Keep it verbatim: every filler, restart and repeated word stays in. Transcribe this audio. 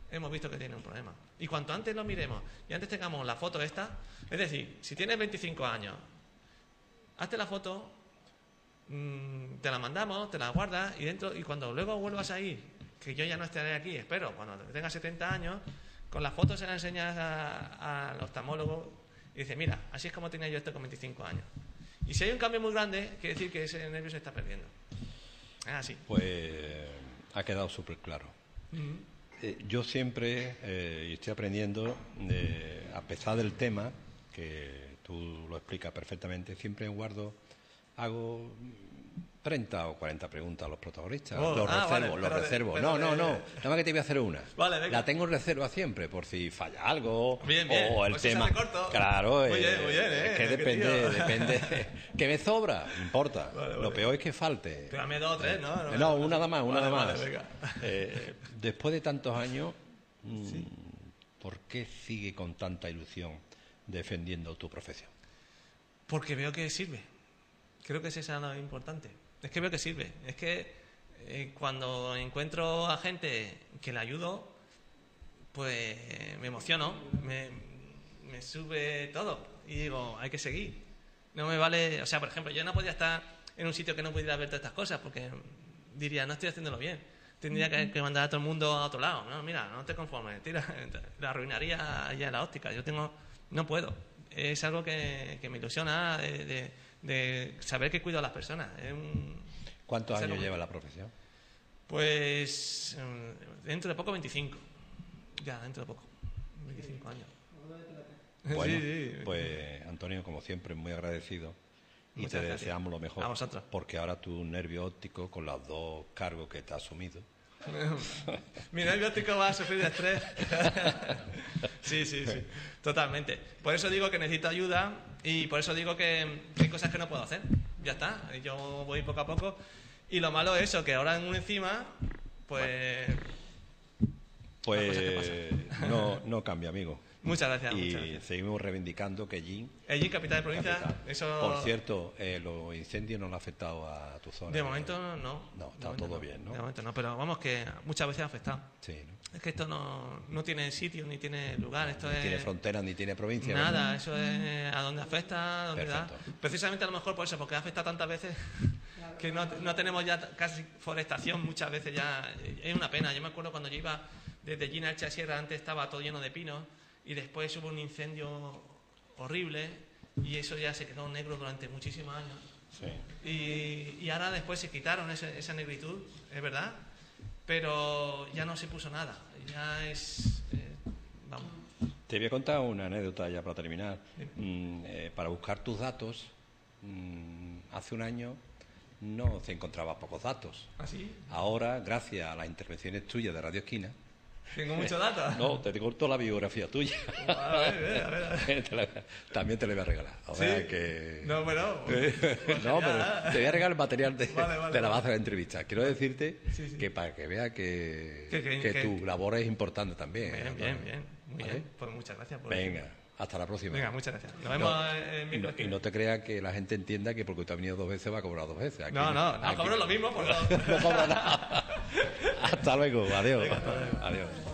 hemos visto que tiene un problema. Y cuanto antes lo miremos y antes tengamos la foto esta, es decir, si tienes veinticinco años, hazte la foto, mmm, te la mandamos, te la guardas y dentro y cuando luego vuelvas a ir, que yo ya no estaré aquí, espero, cuando tengas setenta años, con la foto se la enseñas a, al oftalmólogo y dices, mira, así es como tenía yo esto con veinticinco años. Y si hay un cambio muy grande, quiere decir que ese nervio se está perdiendo. Es así. Pues ha quedado súper claro. Uh-huh. Eh, yo siempre, eh, y estoy aprendiendo, eh, a pesar del tema, que tú lo explicas perfectamente, siempre guardo, hago treinta o cuarenta preguntas a los protagonistas. Oh, los ah, reservo, vale, los pero, reservo. Pero, no, no, no. eh, Nada más que te voy a hacer una. Vale, venga. La tengo en reserva siempre, por si falla algo. Bien, bien. O el pues tema. Si se hace corto. Claro, muy eh, bien, muy bien, eh, es que depende, depende. ¿Que me sobra? No importa. Vale, vale. Lo peor es que falte. Pero dame dos o tres, ¿no? No, no una nada más, una vale, nada vale, más. venga. Eh, después de tantos años, ¿Sí? ¿por qué sigue con tanta ilusión defendiendo tu profesión? Porque veo que sirve. Creo que ese es lo importante. Es que veo que sirve. Es que eh, cuando encuentro a gente que le ayudo, pues me emociono, me, me sube todo y digo, hay que seguir. No me vale, o sea, por ejemplo, yo no podía estar en un sitio que no pudiera ver todas estas cosas porque diría, no estoy haciéndolo bien. Tendría que, que mandar a todo el mundo a otro lado. No, mira, no te conformes, tira, la arruinaría allá en la óptica. Yo tengo, no puedo. Es algo que, que me ilusiona de, de, de saber que cuido a las personas. Es un, ¿Cuántos es años algo... lleva la profesión? Pues dentro de poco veinticinco. Ya, dentro de poco. veinticinco años. Bueno, sí, sí. Pues Antonio, como siempre, muy agradecido. Y Muchas te gracias. deseamos lo mejor. A vosotros. Porque ahora tu nervio óptico, con los dos cargos que te has asumido. Mi nervio óptico va a sufrir de estrés. Sí, sí, sí. Totalmente. Por eso digo que necesito ayuda y por eso digo que hay cosas que no puedo hacer. Ya está. Yo voy poco a poco. Y lo malo es eso, que ahora en un encima, pues... Pues no, no cambia, amigo. Muchas gracias. Y muchas gracias. seguimos reivindicando que allí... Allí, capital de provincia, capital. eso... Por cierto, eh, los incendios no han afectado a tu zona. De momento no. No, está momento todo no. bien, ¿no? De momento no, pero vamos que muchas veces ha afectado. Sí, ¿no? Es que esto no, no tiene sitio ni tiene lugar. Esto Ni es... tiene frontera ni tiene provincia. Nada, ¿verdad? eso es a dónde afecta, a dónde da. Perfecto. Precisamente a lo mejor por eso, porque afecta tantas veces que no, no tenemos ya casi forestación muchas veces ya. Es una pena. Yo me acuerdo cuando yo iba desde Gina Elche a Sierra, antes estaba todo lleno de pinos y después hubo un incendio horrible y eso ya se quedó negro durante muchísimos años. Sí. Y, y ahora después se quitaron ese, esa negritud, es verdad, pero ya no se puso nada. Ya es... Eh, vamos. Te voy a contar una anécdota ya para terminar. Mm, eh, para buscar tus datos, mm, hace un año no se encontraba pocos datos. ¿Ah, sí? Ahora, gracias a las intervenciones tuyas de Radio Esquina... ¿Tengo muchos datos? No, te corto la biografía tuya. A ver, a ver, a ver. Te la- también te la voy a regalar. O ¿Sí? sea que... No, bueno. no, pero te voy a regalar el material de, Vale, vale, de la vale. base de la entrevista. Quiero decirte Sí, sí. que para que veas que, Que- que- que que- tu labor es importante también. Bien, Antonio. bien, bien. Muy ¿Vale? bien. Pues muchas gracias por Venga, hasta la próxima. Venga, muchas gracias. Nos vemos No, en y, no, miércoles que y no te creas que la gente entienda que porque tú has venido dos veces va a cobrar dos veces. Aquí- No, no, no aquí- cobro lo mismo por dos. no cobra nada. Hasta luego, adiós. Venga, hasta luego. Adiós.